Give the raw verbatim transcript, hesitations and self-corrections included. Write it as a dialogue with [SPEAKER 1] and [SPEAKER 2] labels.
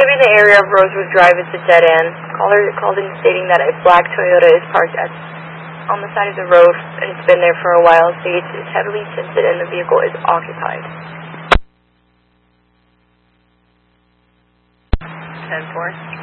[SPEAKER 1] going to be in the area of Rosewood Drive. It's a dead end. Caller called in stating that a black Toyota is parked at, on the side of the road, and it's been there for a while. States it's heavily tinted and the vehicle is occupied. ten four.